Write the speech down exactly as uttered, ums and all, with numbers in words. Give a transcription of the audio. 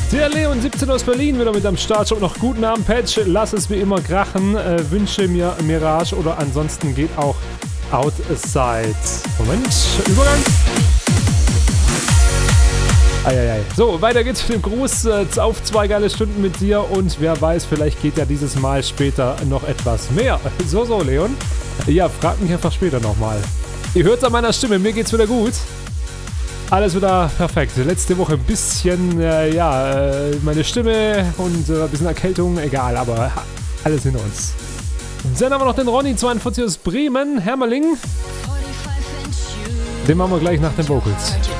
Der Leon siebzehn aus Berlin wieder mit am Start. Schon noch guten Abend, Patch. Lass es wie immer krachen. Äh, wünsche mir Mirage oder ansonsten geht auch Outside. Moment, Übergang. Eieiei. So, weiter geht's mit dem Gruß äh, auf zwei geile Stunden mit dir und wer weiß, vielleicht geht ja dieses Mal später noch etwas mehr. So, so, Leon. Ja, frag mich einfach später nochmal. Ihr hört an meiner Stimme, mir geht's wieder gut. Alles wieder perfekt. Letzte Woche ein bisschen, äh, ja, äh, meine Stimme und äh, ein bisschen Erkältung, egal, aber alles hinter uns. Dann haben wir noch den Ronny zweiundvierzig aus Bremen, Hermerling. Den machen wir gleich nach den Vocals.